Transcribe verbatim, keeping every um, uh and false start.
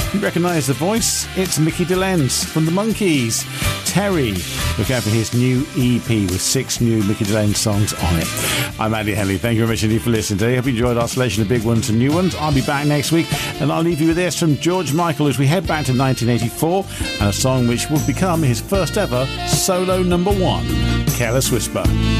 You recognise the voice? It's Mickey DeLenz from the Monkees. Terry, look out for his new E P with six new Mickey DeLenz songs on it. I'm Andy Henley. Thank you very much indeed for listening today. Hope you enjoyed our selection of big ones and new ones. I'll be back next week, and I'll leave you with this from George Michael as we head back to nineteen eighty-four and a song which will become his first ever solo number one, Careless Whisper.